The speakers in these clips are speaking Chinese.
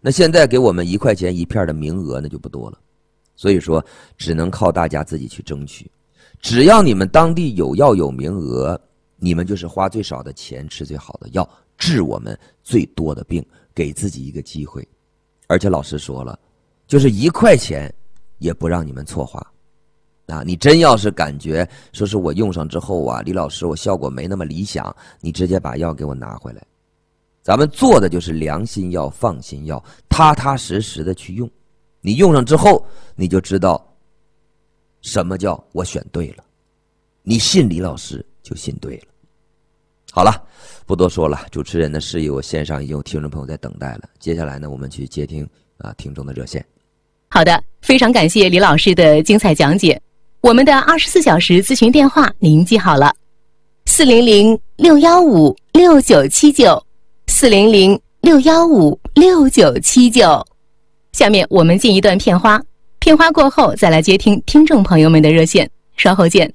那现在给我们1块钱1片的名额那就不多了，所以说只能靠大家自己去争取。只要你们当地有药有名额，你们就是花最少的钱吃最好的药，治我们最多的病，给自己一个机会。而且老师说了，就是1块钱也不让你们错花。你真要是感觉说是我用上之后李老师我效果没那么理想，你直接把药给我拿回来。咱们做的就是良心药放心药，踏踏实实的去用。你用上之后你就知道什么叫我选对了，你信李老师就信对了。好了，不多说了，主持人的事宜我线上已经有听众朋友在等待了。接下来呢，我们去接听听众的热线。 好的，非常感谢李老师的精彩讲解。我们的24小时咨询电话您记好了，400-615-6979，400-615-6979。下面我们进一段片花，片花过后再来接听听众朋友们的热线，稍后见。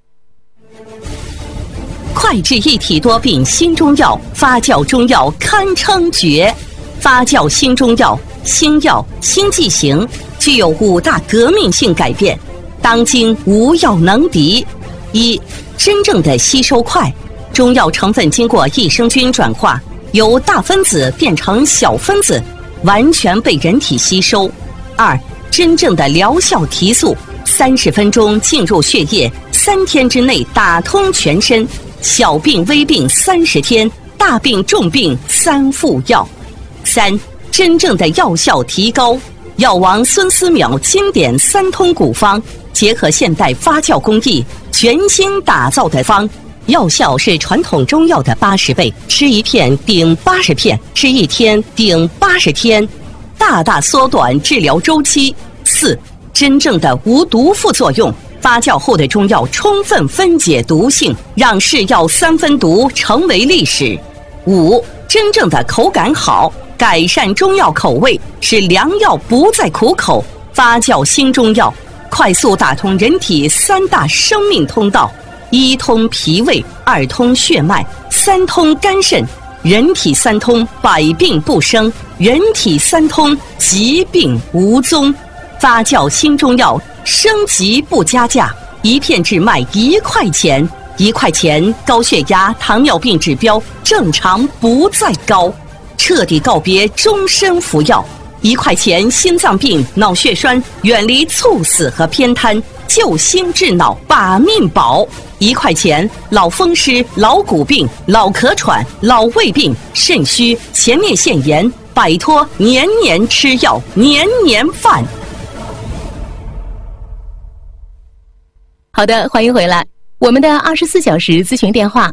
快治一体多病新中药，发酵中药堪称绝。发酵新中药，新药新剂型，具有5大革命性改变，当今无药能敌。一、真正的吸收快，中药成分经过益生菌转化，由大分子变成小分子，完全被人体吸收。2、真正的疗效提速，30分钟进入血液，3天之内打通全身，小病微病30天，大病重病3副药。3、真正的药效提高，药王孙思邈经典3通古方，结合现代发酵工艺，全新打造的方，药效是传统中药的80倍，吃1片顶80片，吃1天顶80天，大大缩短治疗周期。4、真正的无毒副作用，发酵后的中药充分分解毒性，让是药3分毒成为历史。5、真正的口感好，改善中药口味，使良药不再苦口。发酵新中药，快速打通人体3大生命通道：1通脾胃，2通血脉，3通肝肾。人体3通，百病不生；人体3通，疾病无踪。发酵新中药，升级不加价，1片只卖1块钱，1块钱高血压、糖尿病指标正常不再高，彻底告别终身服药。1块钱心脏病、脑血栓远离猝死和偏瘫，救心治脑把命保。1块钱老风湿、老骨病、老咳喘、老胃病、肾虚、前列腺炎，摆脱年年吃药、年年犯。 好的，欢迎回来。我们的24小时咨询电话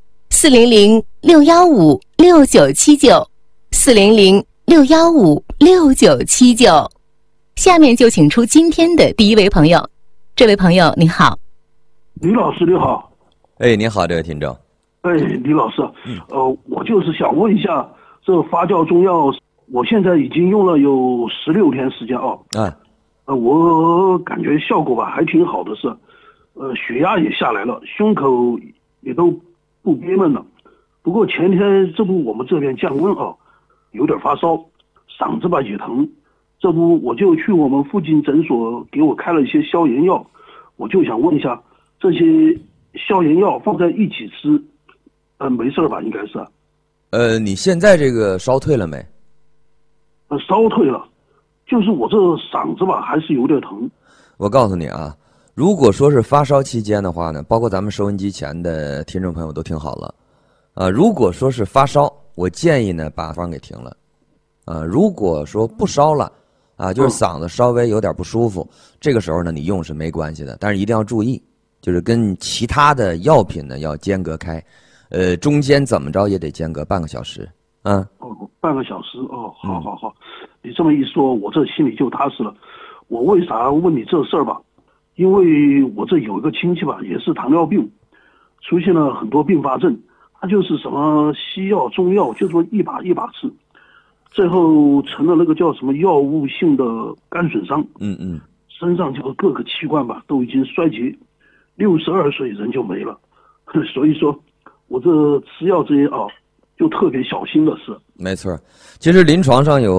：400-615-6979，400-615-6979。下面就请出今天的第一位朋友。这位朋友您好。 李老师你好。 你好，这位听众。 李老师，我就是想问一下，这发酵中药，我现在已经用了有16天时间我感觉效果吧还挺好的，是，血压也下来了，胸口也都不憋闷了。不过前天这不我们这边降温有点发烧，嗓子吧也疼，这不我就去我们附近诊所给我开了一些消炎药，我就想问一下，这些消炎药放在一起吃，没事吧？应该是。 你现在这个烧退了没？ 烧退了，就是我这嗓子吧还是有点疼。 我告诉你如果说是发烧期间的话呢，包括咱们收音机前的听众朋友都听好了如果说是发烧，我建议呢把方给停了如果说不烧了就是嗓子稍微有点不舒服，这个时候呢你用是没关系的，但是一定要注意，就是跟其他的药品呢要间隔开，中间怎么着也得间隔半个小时半个小时好，你这么一说我这心里就踏实了。我为啥问你这事儿吧，因为我这有一个亲戚吧也是糖尿病，出现了很多并发症，他就是什么西药中药就说一把一把吃，最后成了那个叫什么药物性的肝损伤，身上这个各个器官吧都已经衰竭，62岁人就没了。所以说我这吃药这些就特别小心的事。 没错，其实临床上有